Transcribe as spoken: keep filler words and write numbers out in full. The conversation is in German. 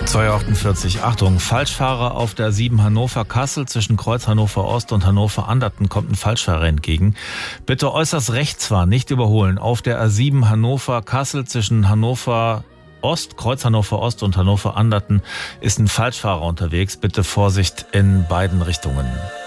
zwei Uhr achtundvierzig. Achtung, Falschfahrer auf der A sieben Hannover-Kassel. Zwischen Kreuz Hannover-Ost und Hannover-Anderten kommt ein Falschfahrer entgegen. Bitte äußerst rechts fahren, nicht überholen. Auf der A sieben Hannover-Kassel zwischen Hannover-Ost, Kreuz Hannover-Ost und Hannover-Anderten ist ein Falschfahrer unterwegs. Bitte Vorsicht in beiden Richtungen.